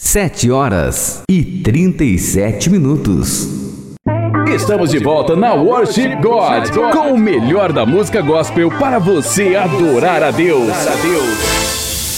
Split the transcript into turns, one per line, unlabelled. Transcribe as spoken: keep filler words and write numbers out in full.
Sete horas e trinta e sete minutos.
Estamos de volta na Worship God, com o melhor da música gospel para você adorar a Deus.